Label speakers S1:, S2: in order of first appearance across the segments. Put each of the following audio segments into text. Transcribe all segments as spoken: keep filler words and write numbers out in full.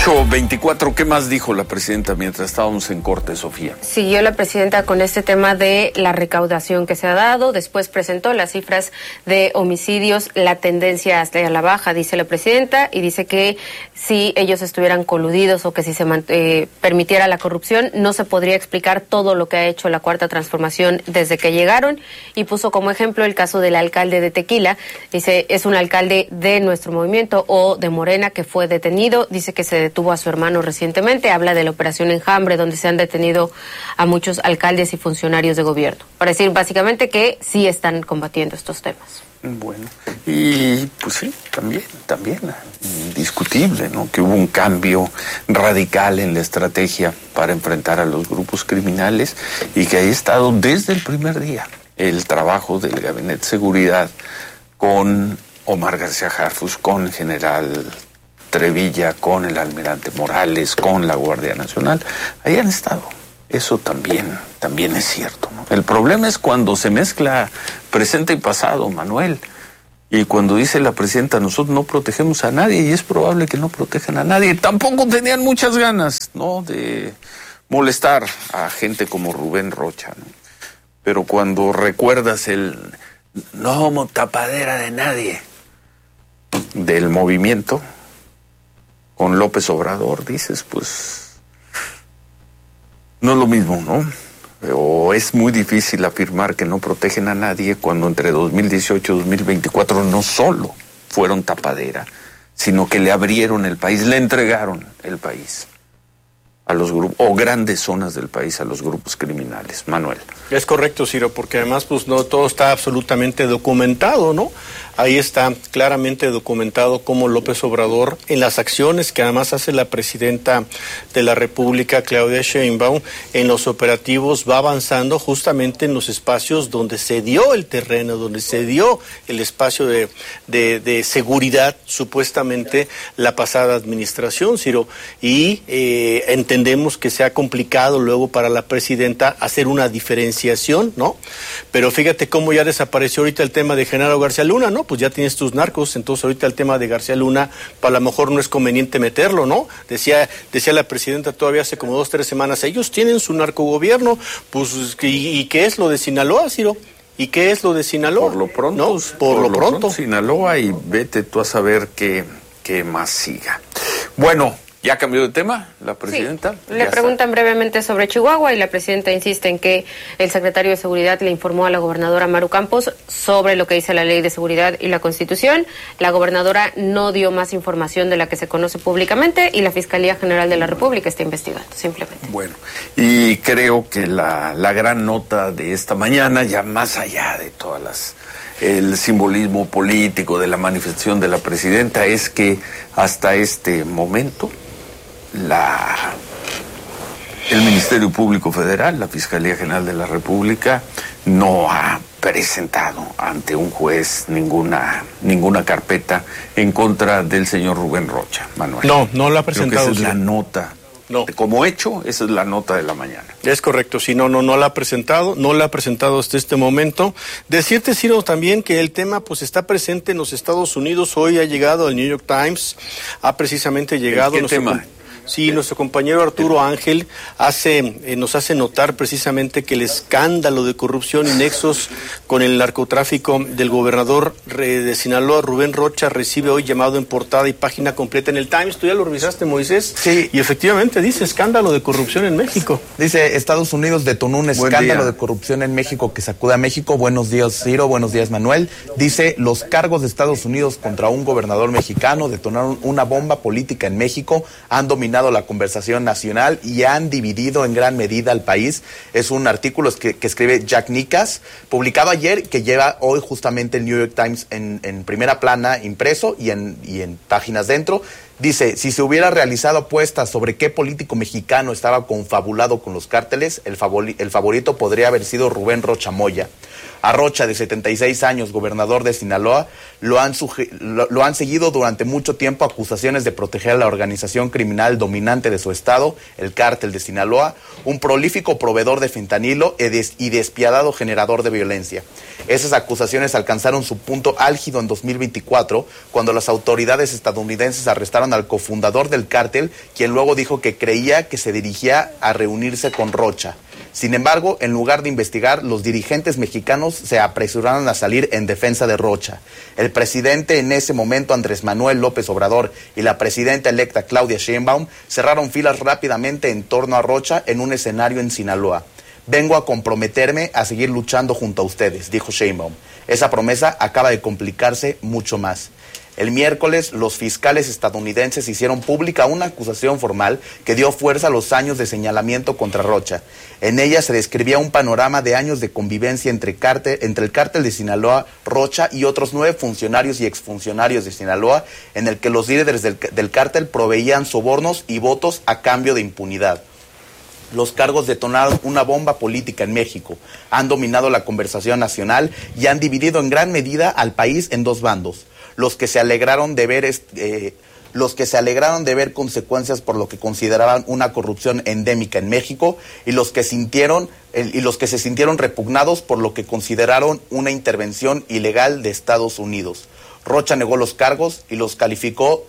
S1: ocho veinticuatro, ¿qué más dijo la presidenta mientras estábamos en corte, Sofía?
S2: Siguió la presidenta con este tema de la recaudación que se ha dado, después presentó las cifras de homicidios, la tendencia hasta la baja, dice la presidenta, y dice que si ellos estuvieran coludidos o que si se eh, permitiera la corrupción, no se podría explicar todo lo que ha hecho la Cuarta Transformación desde que llegaron, y puso como ejemplo el caso del alcalde de Tequila. Dice, es un alcalde de nuestro movimiento o de Morena que fue detenido, dice que se detuvo a su hermano recientemente, habla de la operación Enjambre, donde se han detenido a muchos alcaldes y funcionarios de gobierno, para decir básicamente que sí están combatiendo estos temas.
S1: Bueno, y pues sí, también, también, indiscutible, ¿no? Que hubo un cambio radical en la estrategia para enfrentar a los grupos criminales y que ha estado desde el primer día el trabajo del Gabinete de Seguridad con Omar García Harfuch, con el general Trevilla, con el almirante Morales, con la Guardia Nacional. Ahí han estado. Eso también, también es cierto, ¿no? El problema es cuando se mezcla presente y pasado, Manuel. Y cuando dice la presidenta, nosotros no protegemos a nadie, y es probable que no protejan a nadie. Tampoco tenían muchas ganas, ¿no?, de molestar a gente como Rubén Rocha, ¿no? Pero cuando recuerdas el no somos tapadera de nadie del movimiento con López Obrador, dices, pues no es lo mismo, ¿no? O es muy difícil afirmar que no protegen a nadie cuando entre dos mil dieciocho y dos mil veinticuatro no solo fueron tapadera, sino que le abrieron el país, le entregaron el país a los grupos, o grandes zonas del país a los grupos criminales. Manuel.
S3: Es correcto, Ciro, porque además pues no todo está absolutamente documentado, ¿no? Ahí está claramente documentado cómo López Obrador, en las acciones que además hace la presidenta de la República, Claudia Sheinbaum, en los operativos va avanzando justamente en los espacios donde se dio el terreno, donde se dio el espacio de, de, de seguridad, supuestamente, la pasada administración, Ciro, y eh, entendemos que sea complicado luego para la presidenta hacer una diferenciación, ¿no? Pero fíjate cómo ya desapareció ahorita el tema de Genaro García Luna, ¿no? Pues ya tienes tus narcos, entonces ahorita el tema de García Luna, para lo mejor no es conveniente meterlo, ¿no? Decía decía la presidenta todavía hace como dos, tres semanas, ellos tienen su narcogobierno, pues, ¿y, y qué es lo de Sinaloa, Ciro? ¿Y qué es lo de Sinaloa?
S1: Por lo pronto,
S3: ¿no?
S1: por,
S3: por lo,
S1: lo
S3: pronto.
S1: pronto Sinaloa, y vete tú a saber qué, qué más siga. Bueno, ¿ya cambió de tema la presidenta?
S2: Sí. Le preguntan está. brevemente sobre Chihuahua y la presidenta insiste en que el secretario de Seguridad le informó a la gobernadora Maru Campos sobre lo que dice la Ley de Seguridad y la Constitución. La gobernadora no dio más información de la que se conoce públicamente y la Fiscalía General de la República está investigando, simplemente.
S1: Bueno, y creo que la, la gran nota de esta mañana, ya más allá de todas las el simbolismo político de la manifestación de la presidenta, es que hasta este momento La, el Ministerio Público Federal, la Fiscalía General de la República, no ha presentado ante un juez ninguna ninguna carpeta en contra del señor Rubén Rocha, Manuel.
S3: No, no la ha presentado.
S1: Creo que esa es la nota. No. Como hecho, esa es la nota de la mañana.
S3: Es correcto, sí, no, no, no la ha presentado, no la ha presentado hasta este momento. Decirte, Ciro, también que el tema pues está presente en los Estados Unidos. Hoy ha llegado al New York Times, ha precisamente llegado...
S1: ¿Qué tema?
S3: Sí, nuestro compañero Arturo Ángel hace, eh, nos hace notar precisamente que el escándalo de corrupción y nexos con el narcotráfico del gobernador de Sinaloa, Rubén Rocha, recibe hoy llamado en portada y página completa en el Times. ¿Tú ya lo revisaste, Moisés?
S4: Sí.
S3: Y efectivamente dice escándalo de corrupción en México.
S4: Dice, Estados Unidos detonó un escándalo de corrupción en México que sacude a México. Buenos días, Ciro. Buenos días, Manuel. Dice, los cargos de Estados Unidos contra un gobernador mexicano detonaron una bomba política en México, han dominado la conversación nacional y han dividido en gran medida al país. Es un artículo que, que escribe Jack Nicas, publicado ayer, que lleva hoy justamente el New York Times en, en primera plana impreso y en, y en páginas dentro. Dice, si se hubiera realizado apuestas sobre qué político mexicano estaba confabulado con los cárteles, el, favori, el favorito podría haber sido Rubén Rocha Moya. A Rocha, de setenta y seis años, gobernador de Sinaloa, lo han, suge- lo, lo han seguido durante mucho tiempo acusaciones de proteger a la organización criminal dominante de su estado, el Cártel de Sinaloa, un prolífico proveedor de fentanilo y, des- y despiadado generador de violencia. Esas acusaciones alcanzaron su punto álgido en dos mil veinticuatro, cuando las autoridades estadounidenses arrestaron al cofundador del cártel, quien luego dijo que creía que se dirigía a reunirse con Rocha. Sin embargo, en lugar de investigar, los dirigentes mexicanos se apresuraron a salir en defensa de Rocha. El presidente en ese momento, Andrés Manuel López Obrador, y la presidenta electa Claudia Sheinbaum cerraron filas rápidamente en torno a Rocha en un escenario en Sinaloa. Vengo a comprometerme a seguir luchando junto a ustedes, dijo Sheinbaum. Esa promesa acaba de complicarse mucho más. El miércoles, los fiscales estadounidenses hicieron pública una acusación formal que dio fuerza a los años de señalamiento contra Rocha. En ella se describía un panorama de años de convivencia entre, cártel, entre el cártel de Sinaloa, Rocha y otros nueve funcionarios y exfuncionarios de Sinaloa, en el que los líderes del, del cártel proveían sobornos y votos a cambio de impunidad. Los cargos detonaron una bomba política en México, han dominado la conversación nacional y han dividido en gran medida al país en dos bandos. Los que se alegraron de ver eh, los que se alegraron de ver consecuencias por lo que consideraban una corrupción endémica en México y los que sintieron eh, y los que se sintieron repugnados por lo que consideraron una intervención ilegal de Estados Unidos. Rocha negó los cargos y los calificó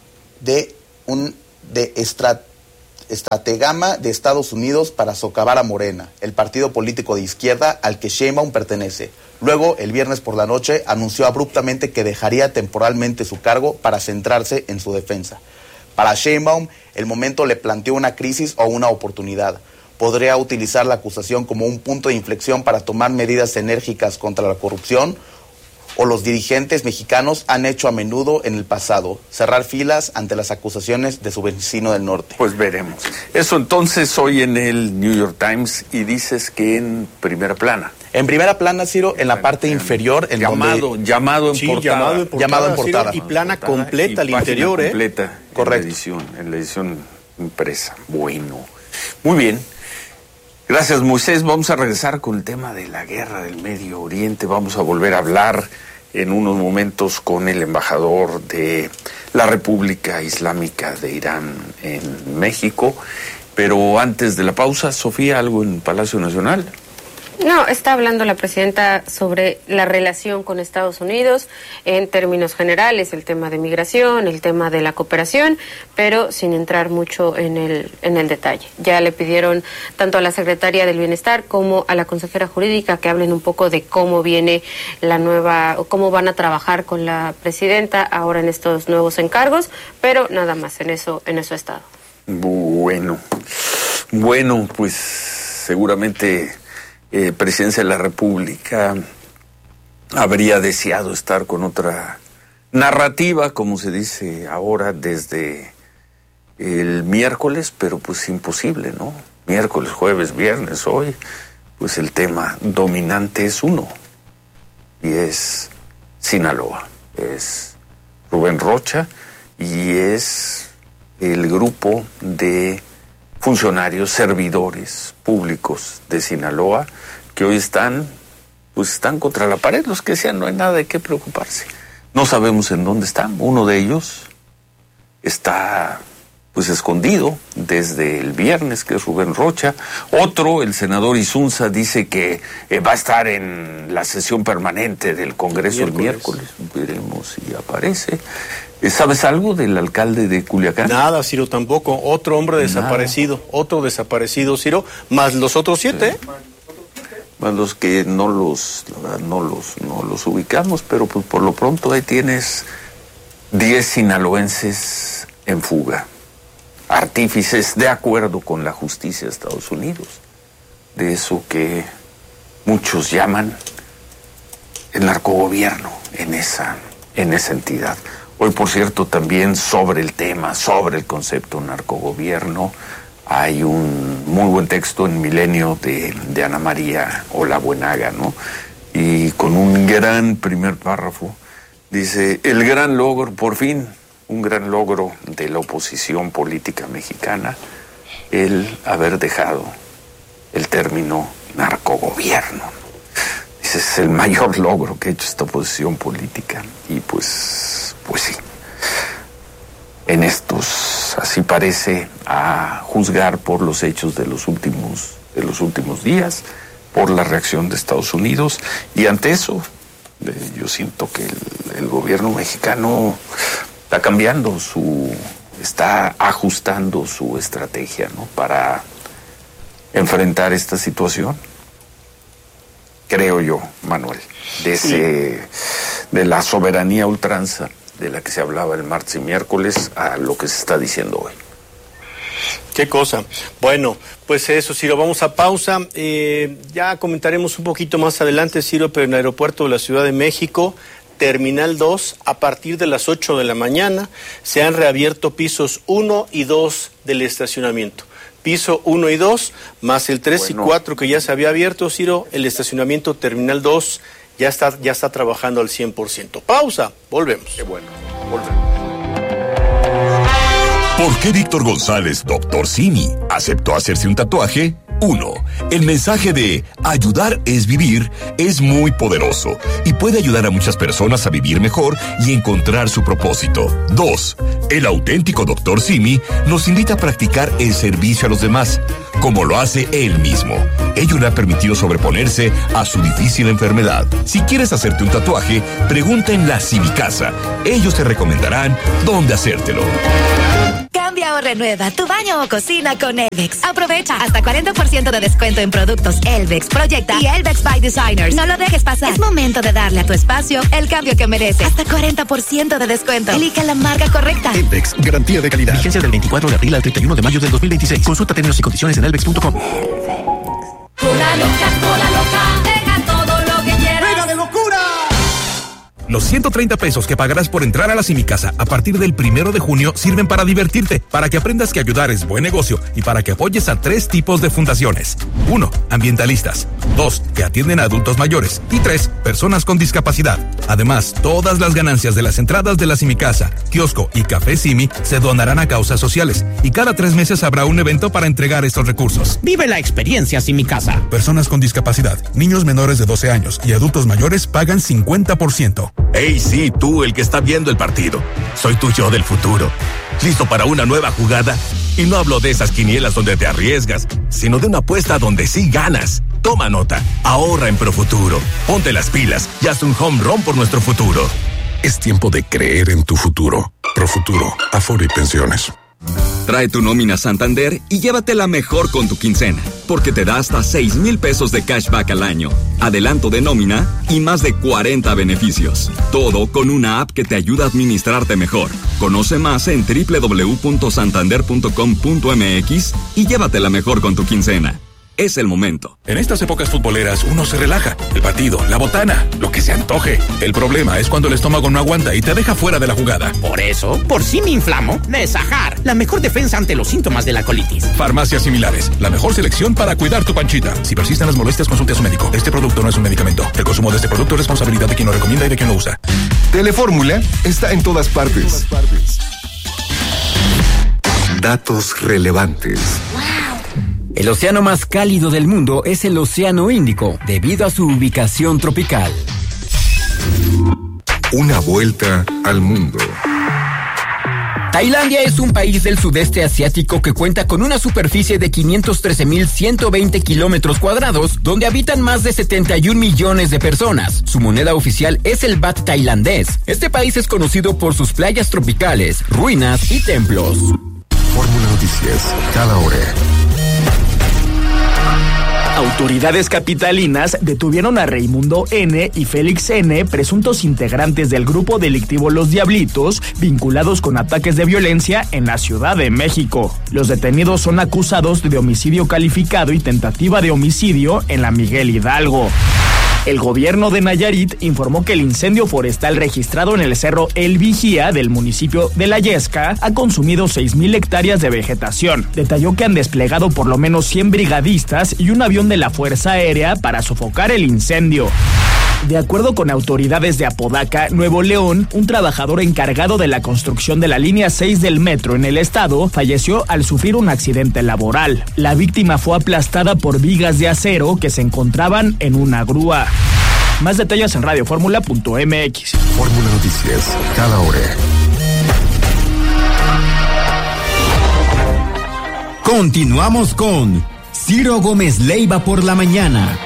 S4: de un de estrategia estratagema de Estados Unidos para socavar a Morena, el partido político de izquierda al que Sheinbaum pertenece. Luego, el viernes por la noche, anunció abruptamente que dejaría temporalmente su cargo para centrarse en su defensa. Para Sheinbaum, el momento le planteó una crisis o una oportunidad. Podría utilizar la acusación como un punto de inflexión para tomar medidas enérgicas contra la corrupción, o los dirigentes mexicanos han hecho a menudo en el pasado, cerrar filas ante las acusaciones de su vecino del norte.
S1: Pues veremos. Eso entonces hoy en el New York Times, y dices que en primera plana.
S4: En primera plana, Ciro, en la parte inferior, en
S1: llamado,
S4: donde...
S1: llamado en
S3: sí,
S1: portada.
S3: llamado en portada,
S4: llamado en portada.
S3: Ciro, y plana completa al
S1: y
S3: interior, ¿eh?
S1: completa
S4: Correcto.
S1: En la edición, en la edición impresa. Bueno, muy bien. Gracias, Moisés. Vamos a regresar con el tema de la guerra del Medio Oriente. Vamos a volver a hablar en unos momentos con el embajador de la República Islámica de Irán en México. Pero antes de la pausa, Sofía, algo en Palacio Nacional.
S2: No, está hablando la presidenta sobre la relación con Estados Unidos en términos generales, el tema de migración, el tema de la cooperación, pero sin entrar mucho en el en el detalle. Ya le pidieron tanto a la secretaria del Bienestar como a la consejera jurídica que hablen un poco de cómo viene la nueva, o cómo van a trabajar con la presidenta ahora en estos nuevos encargos, pero nada más, en eso, en eso ha estado.
S1: Bueno, bueno, pues seguramente Eh, Presidencia de la República habría deseado estar con otra narrativa, como se dice ahora, desde el miércoles, pero pues imposible, ¿no? Miércoles, jueves, viernes, hoy, pues el tema dominante es uno, y es Sinaloa, es Rubén Rocha, y es el grupo de funcionarios, servidores públicos de Sinaloa, que hoy están, pues están contra la pared. Los que decían no hay nada de qué preocuparse. No sabemos en dónde están. Uno de ellos está, pues, escondido desde el viernes, que es Rubén Rocha. Otro, el senador Insunza, dice que eh, va a estar en la sesión permanente del Congreso el miércoles. el miércoles. Veremos si aparece. ¿Sabes algo del alcalde de Culiacán?
S3: Nada, Ciro, tampoco. Otro hombre
S1: Nada.
S3: desaparecido, otro desaparecido, Ciro, más los otros siete.
S1: Sí. Más los que no los, no los, no los ubicamos, pero pues por lo pronto ahí tienes diez sinaloenses en fuga, artífices de acuerdo con la justicia de Estados Unidos, de eso que muchos llaman el narcogobierno en esa, en esa entidad. Hoy, por cierto, también sobre el tema, sobre el concepto narcogobierno, hay un muy buen texto en Milenio de, de Ana María Olabuenaga, ¿no? Y con un gran primer párrafo, dice, el gran logro, por fin, un gran logro de la oposición política mexicana, el haber dejado el término narcogobierno. Dice, ese es el mayor logro que ha hecho esta oposición política. Y pues, pues sí, en estos, así parece, a juzgar por los hechos de los últimos, de los últimos días, por la reacción de Estados Unidos, y ante eso, eh, yo siento que el, el gobierno mexicano está cambiando su, está ajustando su estrategia, ¿no?, para enfrentar esta situación. Creo yo, Manuel, de ese, de la soberanía a ultranza de la que se hablaba el martes y miércoles a lo que se está diciendo hoy.
S3: Qué cosa. Bueno, pues eso, Ciro, vamos a pausa. Eh, ya comentaremos un poquito más adelante, Ciro, pero en el aeropuerto de la Ciudad de México, Terminal dos, a partir de las ocho de la mañana, se han reabierto pisos uno y dos del estacionamiento. Piso uno y dos, más el tres bueno. y cuatro que ya se había abierto, Ciro, el estacionamiento Terminal dos ya está, ya está trabajando al cien por ciento. Pausa, volvemos.
S1: Qué bueno, volvemos.
S5: ¿Por qué Víctor González, doctor Simi, aceptó hacerse un tatuaje? Uno, el mensaje de ayudar es vivir es muy poderoso y puede ayudar a muchas personas a vivir mejor y encontrar su propósito. Dos, el auténtico doctor Simi nos invita a practicar el servicio a los demás, como lo hace él mismo. Ello le ha permitido sobreponerse a su difícil enfermedad. Si quieres hacerte un tatuaje, pregunta en la Simicasa. Ellos te recomendarán dónde hacértelo.
S6: Cambia o renueva tu baño o cocina con Elvex. Aprovecha hasta cuarenta por ciento de descuento en productos Elvex, Proyecta y Elvex by Designers. No lo dejes pasar. Es momento de darle a tu espacio el cambio que merece. Hasta cuarenta por ciento de descuento. Elija la marca correcta.
S7: Elvex, garantía de calidad. Vigencia del veinticuatro de abril al treinta y uno de mayo del dos mil veintiséis. Consulta términos y condiciones en elvex punto com.
S8: Cola loca, cola loca, deja todo lo que quieras. ¡Venga de locura!
S9: Los ciento treinta pesos que pagarás por entrar a la Simicasa a partir del primero de junio sirven para divertirte, para que aprendas que ayudar es buen negocio y para que apoyes a tres tipos de fundaciones. Uno, ambientalistas. Dos, que atienden a adultos mayores. Y tres, personas con discapacidad. Además, todas las ganancias de las entradas de la Simicasa, kiosco y café Simi se donarán a causas sociales. Y cada tres meses habrá un evento para entregar estos recursos.
S10: Vive la experiencia Simicasa.
S9: Personas con discapacidad, niños menores de doce años y adultos mayores pagan cincuenta por ciento.
S5: Hey, sí, tú, el que está viendo el partido. Soy tu yo del futuro. ¿Listo para una nueva jugada? Y no hablo de esas quinielas donde te arriesgas, sino de una apuesta donde sí ganas. Toma nota, ahorra en Profuturo. Ponte las pilas y haz un home run por nuestro futuro.
S11: Es tiempo de creer en tu futuro. Profuturo, Afore y Pensiones.
S12: Trae tu nómina Santander y llévatela mejor con tu quincena, porque te da hasta seis mil pesos de cashback al año, adelanto de nómina y más de cuarenta beneficios. Todo con una app que te ayuda a administrarte mejor. Conoce más en doble u doble u doble u punto santander punto com punto m x y llévatela mejor con tu quincena. Es el momento.
S9: En estas épocas futboleras uno se relaja. El partido, la botana, lo que se antoje. El problema es cuando el estómago no aguanta y te deja fuera de la jugada.
S10: Por eso, por si me inflamo, Nesajar, la mejor defensa ante los síntomas de la colitis.
S9: Farmacias Similares, la mejor selección para cuidar tu panchita. Si persisten las molestias, consulte a su médico. Este producto no es un medicamento. El consumo de este producto es responsabilidad de quien lo recomienda y de quien lo usa.
S13: Telefórmula está en todas partes. En todas partes. Datos relevantes.
S14: El océano más cálido del mundo es el Océano Índico, debido a su ubicación tropical.
S13: Una vuelta al mundo.
S14: Tailandia es un país del sudeste asiático que cuenta con una superficie de quinientos trece mil ciento veinte kilómetros cuadrados, donde habitan más de setenta y un millones de personas. Su moneda oficial es el baht tailandés. Este país es conocido por sus playas tropicales, ruinas y templos.
S13: Fórmula Noticias, cada hora.
S15: Autoridades capitalinas detuvieron a Raimundo N. y Félix N., presuntos integrantes del grupo delictivo Los Diablitos, vinculados con ataques de violencia en la Ciudad de México. Los detenidos son acusados de homicidio calificado y tentativa de homicidio en la Miguel Hidalgo. El gobierno de Nayarit informó que el incendio forestal registrado en el cerro El Vigía del municipio de La Yesca ha consumido seis mil hectáreas de vegetación. Detalló que han desplegado por lo menos cien brigadistas y un avión de la Fuerza Aérea para sofocar el incendio. De acuerdo con autoridades de Apodaca, Nuevo León, un trabajador encargado de la construcción de la línea seis del metro en el estado falleció al sufrir un accidente laboral. La víctima fue aplastada por vigas de acero que se encontraban en una grúa. Más detalles en radio fórmula punto m x.
S11: Fórmula Noticias, cada hora.
S14: Continuamos con Ciro Gómez Leiva por la mañana.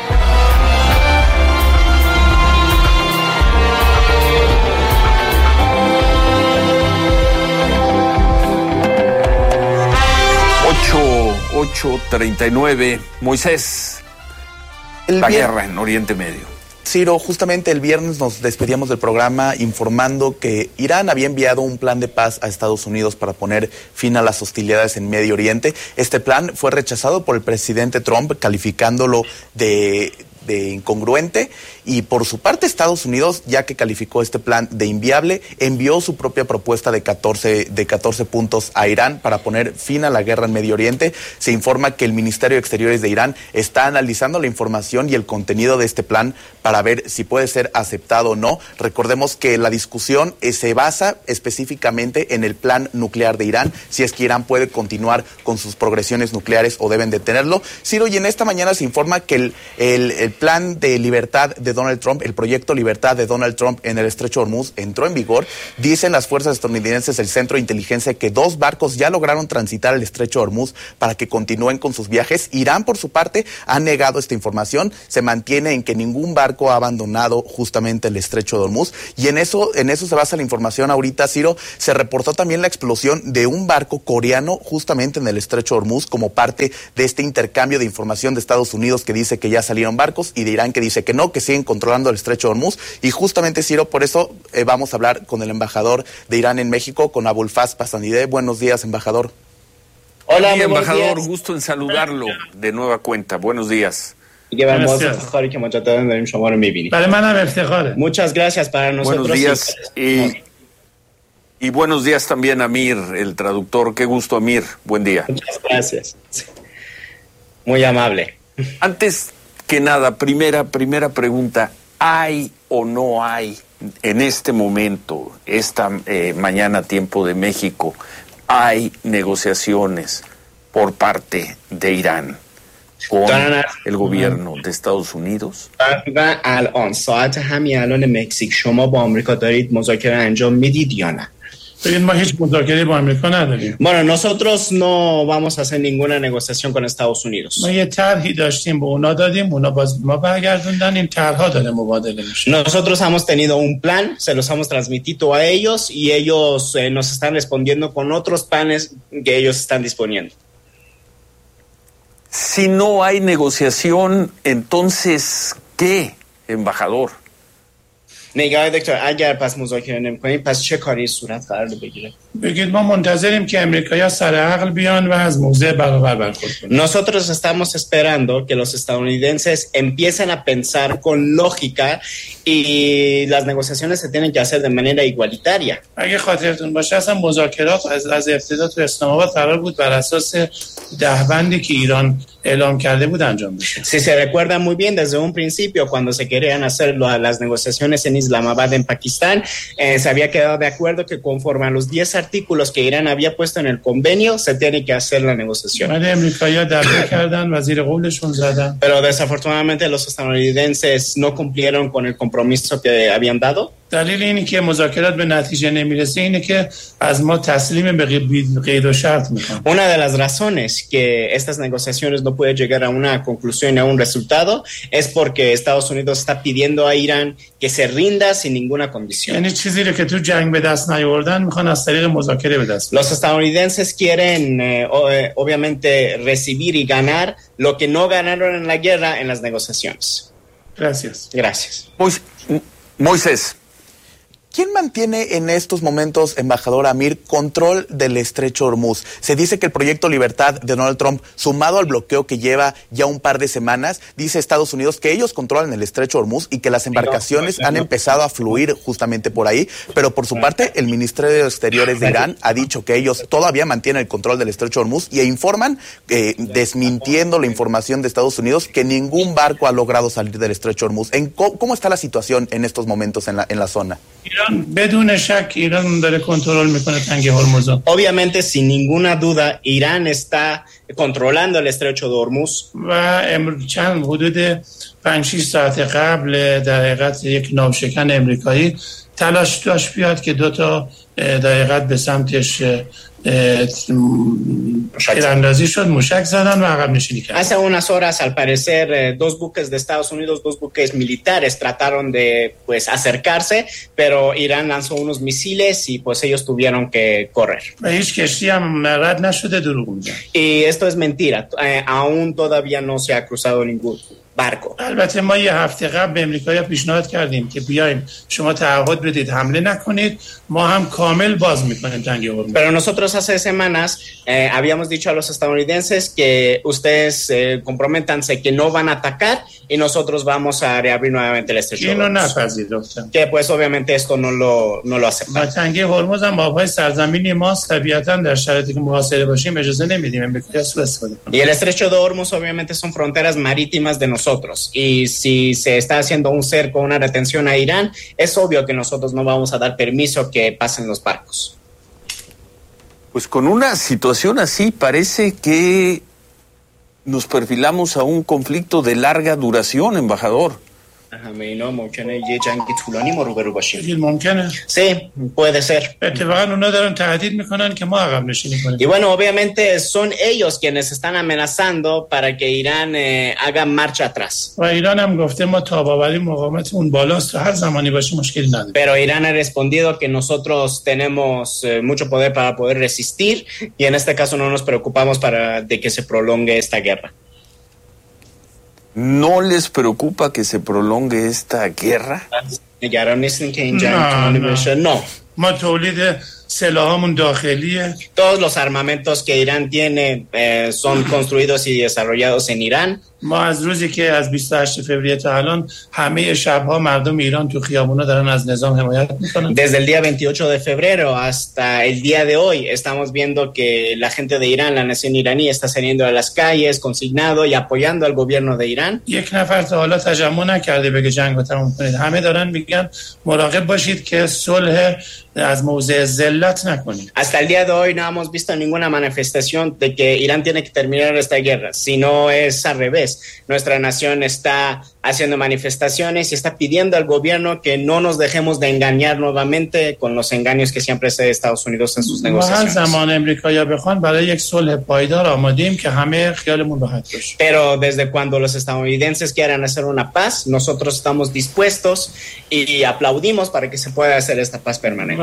S1: ocho treinta y nueve. Moisés,
S4: el
S1: la
S4: bien...
S1: guerra en Oriente Medio.
S4: Ciro, justamente el viernes nos despedíamos del programa informando que Irán había enviado un plan de paz a Estados Unidos para poner fin a las hostilidades en Medio Oriente. Este plan fue rechazado por el presidente Trump, calificándolo de... de incongruente, y por su parte Estados Unidos, ya que calificó este plan de inviable, envió su propia propuesta de catorce, de catorce puntos a Irán para poner fin a la guerra en Medio Oriente. Se informa que el Ministerio de Exteriores de Irán está analizando la información y el contenido de este plan para ver si puede ser aceptado o no. Recordemos que la discusión eh, se basa específicamente en el plan nuclear de Irán, si es que Irán puede continuar con sus progresiones nucleares o deben detenerlo. Ciro, y en esta mañana se informa que el, el, el plan de libertad de Donald Trump, el proyecto Libertad de Donald Trump en el Estrecho de Hormuz entró en vigor. Dicen las fuerzas estadounidenses del Centro de Inteligencia que dos barcos ya lograron transitar el Estrecho de Hormuz para que continúen con sus viajes. Irán, por su parte, ha negado esta información. Se mantiene en que ningún barco ha abandonado justamente el Estrecho de Hormuz, y en eso, en eso se basa la información ahorita, Ciro. Se reportó también la explosión de un barco coreano justamente en el Estrecho de Hormuz como parte de este intercambio de información de Estados Unidos, que dice que ya salieron barcos, y de Irán, que dice que no, que siguen controlando el Estrecho de Hormuz. Y justamente, Ciro, por eso eh, vamos a hablar con el embajador de Irán en México, con Abulfaz Pasanideh. Buenos días, embajador.
S1: Hola, sí, embajador, gusto en saludarlo de nueva cuenta. Buenos días.
S16: Muchas gracias para nosotros.
S1: Buenos días. Y, y buenos días también a Amir, el traductor. Qué gusto, Amir. Buen día.
S16: Muchas gracias. Muy amable.
S1: Antes que nada, primera, primera pregunta. ¿Hay o no hay en este momento, esta eh, mañana tiempo de México, hay negociaciones por parte de Irán con el gobierno de Estados Unidos?
S16: الان ساعت همین الان مکزیک شما با آمریکا دارید مذاکره انجام میدید یا نه؟ Bueno, nosotros no vamos a hacer ninguna negociación con Estados Unidos. Nosotros hemos tenido un plan, se los hemos transmitido a ellos, y ellos eh, nos están respondiendo con otros planes que ellos están disponiendo.
S1: Si no hay negociación, entonces, ¿qué, embajador?
S16: نگاه دکتر اگر پس مذاکره نمی‌کنیم پس چه کاری صورت قرار بگیره؟
S17: بگید ما منتظریم که امریکایی‌ها سر عقل بیان و از موضع برابر برخورد کنن.
S16: Nosotros estamos esperando que los estadounidenses empiecen a pensar con lógica y las negociaciones se tienen que hacer de manera igualitaria.
S17: اگه خاطرتون باشه اصلا مذاکرات از از ابتدا تو اسلام آباد قرار بود بر اساس دهبندی که ایران اعلام کرده بود انجام بشه.
S16: Si se recuerda muy bien, desde un principio cuando se querían hacer las negociaciones en Islamabad, en Pakistán, eh, se había quedado de acuerdo que conforme a los diez artículos que Irán había puesto en el convenio, se tiene que hacer la negociación. Pero desafortunadamente los estadounidenses no cumplieron con el compromiso que habían dado.
S17: دلیل اینی که مذاکرات به نتیجه نمیرسه اینه که از ما تسلیم به قید و شرط میخوان.
S16: Una de las razones que estas negociaciones no pueden llegar a una conclusión y a un resultado es porque Estados Unidos está pidiendo a Irán que se rinda sin ninguna condición.
S17: یعنی چیزی رو که تو جنگ به دست نیاوردن میخوان از طریق مذاکره به دست.
S16: Los estadounidenses quieren eh, obviamente recibir y ganar lo que no ganaron en la guerra en las negociaciones.
S17: Gracias.
S16: Gracias.
S1: Moisés,
S4: ¿quién mantiene en estos momentos, embajador Amir, control del Estrecho de Hormuz? Se dice que el proyecto Libertad de Donald Trump, sumado al bloqueo que lleva ya un par de semanas, dice Estados Unidos que ellos controlan el Estrecho de Hormuz y que las embarcaciones han empezado a fluir justamente por ahí, pero por su parte el Ministerio de Exteriores de Irán ha dicho que ellos todavía mantienen el control del Estrecho de Hormuz y informan, eh, desmintiendo la información de Estados Unidos, que ningún barco ha logrado salir del Estrecho de Hormuz. ¿En cómo, cómo está la situación en estos momentos en la, en la zona?
S16: Obviamente, sin ninguna duda, Irán está controlando el estrecho de Hormuz.
S17: پنج شش ساعت قبل در حقیقت یک ناوشکن امریکایی تلاش داشت بیاد که دو تا در حقیقت به سمتش تیراندازی شد، موشک زدن و عقب نشینی کردن.
S16: Hace unas horas, al parecer, dos buques de Estados Unidos, dos buques militares trataron de pues acercarse, pero Irán lanzó unos misiles y pues ellos tuvieron que correr.
S17: و هیچ کشتی هم رد نشده، دروغ میگن.
S16: Y esto es mentira, eh, aún todavía no se ha cruzado ningún barco.
S17: البته ما یه هفته قبل به امریکایی پیشنهاد کردیم که بیایم شما تعهد بدید حمله نکنید، ما هم کامل باز میکنیم جنگ هرمز.
S16: Pero nosotros hace semanas eh, habíamos dicho a los estadounidenses que ustedes eh, comprométanse que no van a atacar y nosotros vamos a reabrir nuevamente el estrecho.
S17: اینو نپذیرفتن.
S16: Que pues obviamente esto no lo no lo aceptan.
S17: جنگ هرمز هم آبهای سرزمینی ماست، طبیعتاً در شرایطی که محاصره باشیم اجازه نمیدیم امریکایی سوء استفاده کنه.
S16: Y el estrecho de Hormuz obviamente son fronteras marítimas de nosotros. Y si se está haciendo un cerco, una retención a Irán, es obvio que nosotros no vamos a dar permiso que pasen los barcos.
S1: Pues con una situación así parece que nos perfilamos a un conflicto de larga duración, embajador.
S16: Sí, puede ser. Y bueno, obviamente son ellos quienes están amenazando para que Irán eh, haga marcha atrás. Pero Irán ha respondido que nosotros tenemos eh, mucho poder para poder resistir y en este caso no nos preocupamos para de que se prolongue esta guerra.
S1: ¿No les preocupa que se prolongue esta guerra?
S16: No.
S17: No.
S16: Todos los armamentos que Irán tiene eh, son construidos y desarrollados en Irán.
S17: ما از روزی که از بیست و هشتم فوریه تا الان همه شب‌ها مردم ایران تو خیابونا دارن از نظام حمایت میکنن.
S16: Desde el día veintiocho de febrero hasta el día de hoy estamos viendo que la gente de Irán, la nación iraní, está saliendo a las calles, consignado y apoyando al gobierno de Irán.
S17: یک نفر تا حالا تجمع نکرده بگه جنگو تموم کنید. همه دارن میگن مراقب باشید که صلح از موضع ذلت نکنید.
S16: Hasta el día de hoy no hemos visto ninguna manifestación de que Irán tiene que terminar esta guerra, sino es al revés. Nuestra nación está haciendo manifestaciones y está pidiendo al gobierno que no nos dejemos de engañar nuevamente con los engaños que siempre hace Estados Unidos en sus negociaciones. Pero desde cuando los estadounidenses quieran hacer una paz, nosotros estamos dispuestos y aplaudimos para que se pueda hacer esta paz permanente.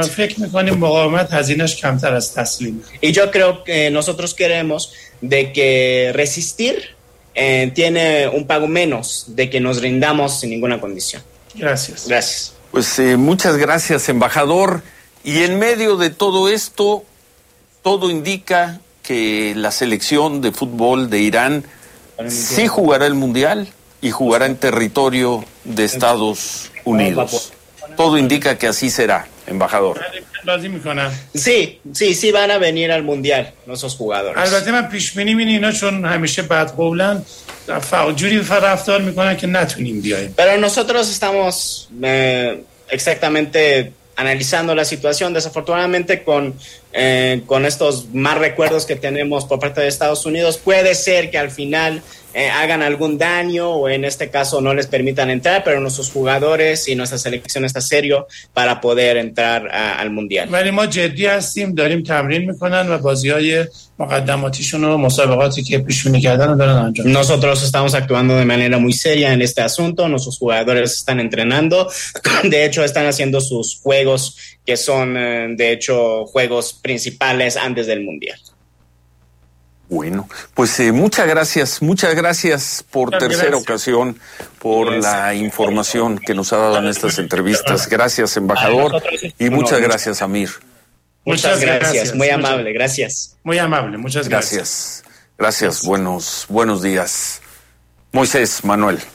S16: Y yo creo que nosotros queremos de que resistir Eh, tiene un pago menos de que nos rindamos sin ninguna condición.
S17: Gracias.
S16: Gracias.
S1: Pues eh, muchas gracias, embajador. Y en medio de todo esto, todo indica que la selección de fútbol de Irán sí jugará el Mundial y jugará en territorio de Estados Unidos. Todo indica que así será, embajador.
S16: Sí, sí, sí van a venir al Mundial nuestros jugadores.
S17: البته من پیش بینی می‌بینم اینا چون همیشه بدقولن جوری رفتار میکنن که نتونیم بیایم.
S16: Pero nosotros estamos eh, exactamente analizando la situación, desafortunadamente con eh, con estos más recuerdos que tenemos por parte de Estados Unidos, puede ser que al final eh, hagan algún daño o en este caso no les permitan entrar, pero nuestros jugadores y nuestra selección está serio para poder entrar a, al Mundial.
S17: ولی ما جدی هستیم، داریم تمرین میکنن و بازی‌های مقدماتیشون و مسابقاتی که پیش بینی کردن رو دارن انجام.
S16: Nosotros estamos actuando de manera muy seria en este asunto, nuestros jugadores están entrenando, de hecho están haciendo sus juegos que son de hecho juegos principales antes del Mundial.
S1: Bueno, pues eh, muchas gracias, muchas gracias por muchas tercera gracias. ocasión, por gracias. la información que nos ha dado en estas entrevistas. Gracias, embajador, y muchas gracias, Amir.
S16: Muchas gracias, muy amable, gracias.
S17: Muy amable, muchas gracias.
S1: Gracias, gracias, buenos, buenos días. Moisés, Manuel.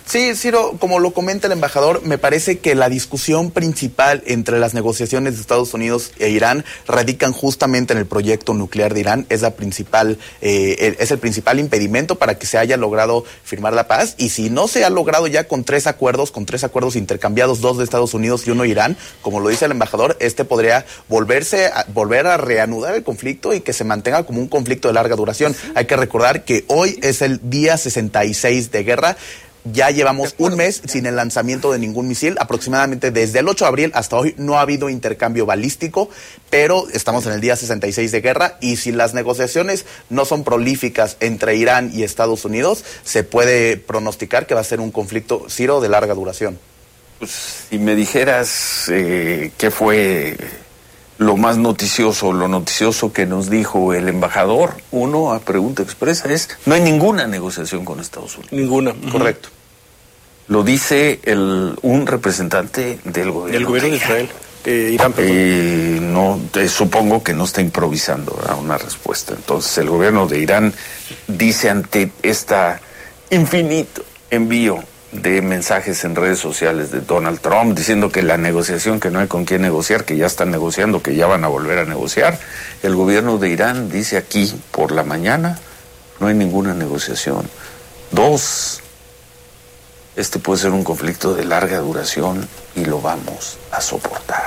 S4: Sí, Ciro, como lo comenta el embajador, me parece que la discusión principal entre las negociaciones de Estados Unidos e Irán radican justamente en el proyecto nuclear de Irán. Es la principal, eh, es el principal impedimento para que se haya logrado firmar la paz. Y si no se ha logrado ya con tres acuerdos, con tres acuerdos intercambiados, dos de Estados Unidos y uno de Irán, como lo dice el embajador, este podría volverse a, volver a reanudar el conflicto y que se mantenga como un conflicto de larga duración. Hay que recordar que hoy es el día sesenta y seis de guerra. Ya llevamos un mes sin el lanzamiento de ningún misil. Aproximadamente desde el ocho de abril hasta hoy no ha habido intercambio balístico, pero estamos en el día sesenta y seis de guerra y si las negociaciones no son prolíficas entre Irán y Estados Unidos, se puede pronosticar que va a ser un conflicto, Ciro, de larga duración.
S1: Pues si me dijeras eh, qué fue lo más noticioso, lo noticioso que nos dijo el embajador, uno a pregunta expresa es, no hay ninguna negociación con Estados Unidos.
S3: Ninguna.
S1: Correcto. Lo dice el, un representante del gobierno,
S3: del gobierno de Israel. Eh, Irán,
S1: eh, no, eh, supongo que no está improvisando, ¿verdad?, una respuesta. Entonces el gobierno de Irán dice ante esta infinito envío de mensajes en redes sociales de Donald Trump diciendo que la negociación, que no hay con quién negociar, que ya están negociando, que ya van a volver a negociar. El gobierno de Irán dice aquí por la mañana, no hay ninguna negociación. Dos, este puede ser un conflicto de larga duración y lo vamos a soportar.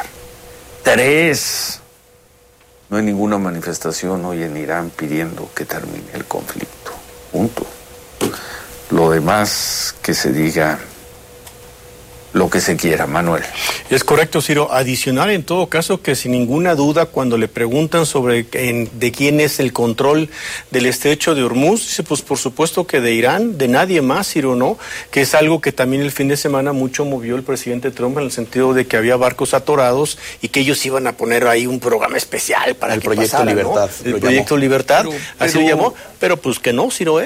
S1: Tres, no hay ninguna manifestación hoy en Irán pidiendo que termine el conflicto. Punto. Lo demás que se diga lo que se quiera, Manuel.
S3: Es correcto, Ciro. Adicional, en todo caso, que sin ninguna duda, cuando le preguntan sobre en, de quién es el control del estrecho de Hormuz, dice, pues por supuesto que de Irán, de nadie más, Ciro, ¿no? Que es algo que también el fin de semana mucho movió el presidente Trump en el sentido de que había barcos atorados y que ellos iban a poner ahí un programa especial para
S4: el
S3: que
S4: proyecto
S3: pasara,
S4: Libertad.
S3: ¿no? El proyecto llamó. Libertad, pero, así pero... lo llamó, pero pues que no, Ciro, ¿eh?